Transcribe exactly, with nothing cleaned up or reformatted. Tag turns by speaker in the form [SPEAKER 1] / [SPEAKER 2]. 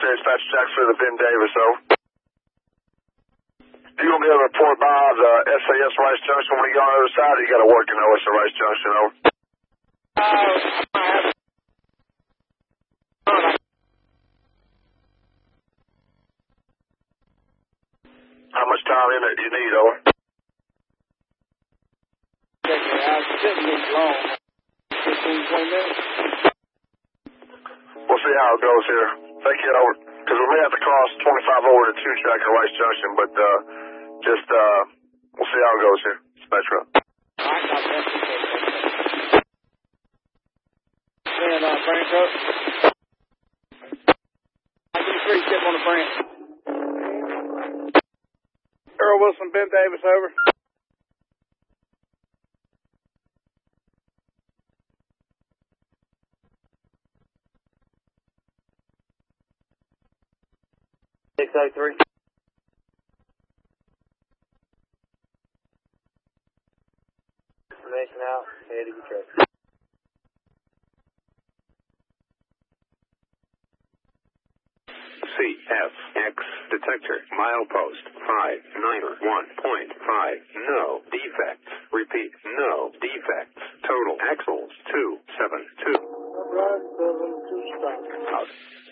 [SPEAKER 1] Dispatch Jack for the Ben Davis, over. You gonna be able to report by the S A S Rice Junction when you go on the other side, or you gotta work in O S A Rice Junction, over? How much time in it do you need, over? We'll see how it goes here. Thank you, over. Because we may have to cross twenty-five over to two track at Rice Junction, but uh, just uh, we'll see how it goes here. Metro.
[SPEAKER 2] And uh, branch up. I get three step on the branch. Earl Wilson, Ben Davis, over. six oh three. Information out, head of your truck.
[SPEAKER 3] C F X detector milepost five nine one point five. No defects. Repeat, no defects. Total axles two seven two.
[SPEAKER 2] All right, seven two stop.
[SPEAKER 3] Out.